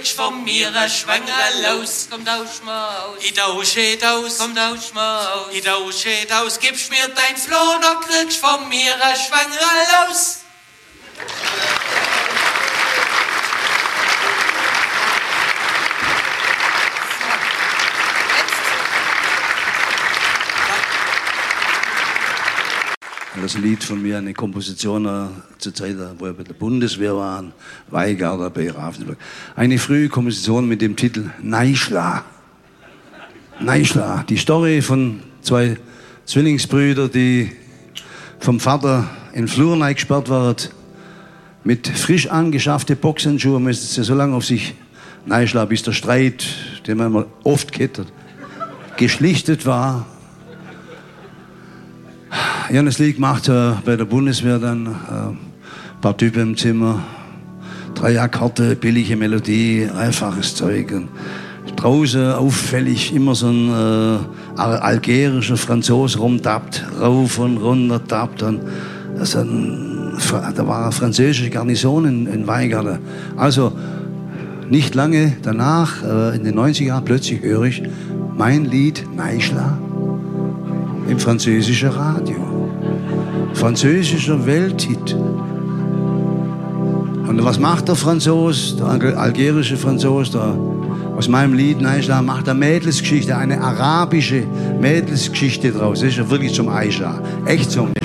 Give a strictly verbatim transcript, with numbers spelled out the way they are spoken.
Von mir ein Schwangere los, kommt aus Maus. Ich tausche aus, kommt aus Maus. Ich tausche aus, gibst mir dein Floh, noch kriegst von mir ein Schwangere los. Das Lied von mir, eine Komposition äh, zur Zeit, wo wir bei der Bundeswehr waren, Weigarter bei Ravensburg. Eine frühe Komposition mit dem Titel Neischla. Neischla. Die Story von zwei Zwillingsbrüdern, die vom Vater in den Flur eingesperrt waren, mit frisch angeschafften Boxhandschuhen müssen sie so lange auf sich neischla, bis der Streit, den man oft kennt, geschlichtet war. Ich habe das Lied gemacht äh, bei der Bundeswehr, dann äh, ein paar Typen im Zimmer, drei Akkorde, billige Melodie, einfaches Zeug. Und draußen auffällig immer so ein äh, algerischer Franzose rumtappt, rauf und runter tappt. Und das ein, da war eine französische Garnison in, in Weigarten. Also nicht lange danach, äh, in den neunziger Jahren, plötzlich höre ich mein Lied Neischla im französischen Radio. Französischer Welthit. Und was macht der Franzose, der algerische Franzose, der aus meinem Lied Neischla, macht eine Mädelsgeschichte, eine arabische Mädelsgeschichte draus. Das ist ja wirklich zum Aisha. Echt zum